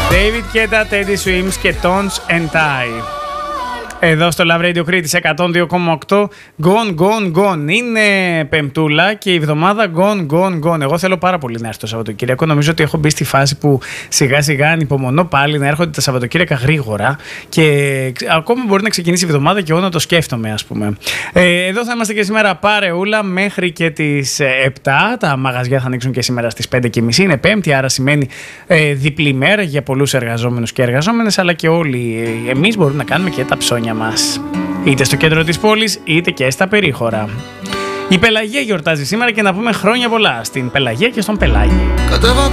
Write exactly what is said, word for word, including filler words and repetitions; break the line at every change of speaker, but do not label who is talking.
David Guetta, Teddy Swims και Tones and I. Εδώ στο Love Radio Κρήτης εκατόν δύο κόμμα οκτώ. Gone, gone, gone. Είναι Πεμπτούλα και η εβδομάδα gone, gone, gone. Εγώ θέλω πάρα πολύ να έρθω το Σαββατοκύριακο. Νομίζω ότι έχω μπει στη φάση που σιγά σιγά ανυπομονώ πάλι να έρχονται τα Σαββατοκύριακα γρήγορα. Και ακόμα μπορεί να ξεκινήσει η εβδομάδα και εγώ να το σκέφτομαι, ας πούμε. Ε, εδώ θα είμαστε και σήμερα παρεούλα μέχρι και τις επτά. Τα μαγαζιά θα ανοίξουν και σήμερα στις πέντε και μισή. Είναι Πέμπτη, άρα σημαίνει ε, διπλή μέρα για πολλούς εργαζόμενους και εργαζόμενες, αλλά και όλοι εμείς μπορούμε να κάνουμε και τα ψώνια μας, είτε στο κέντρο της πόλης είτε και στα περίχωρα. Η Πελαγία γιορτάζει σήμερα και να πούμε χρόνια πολλά στην Πελαγία και στον Πελάγη.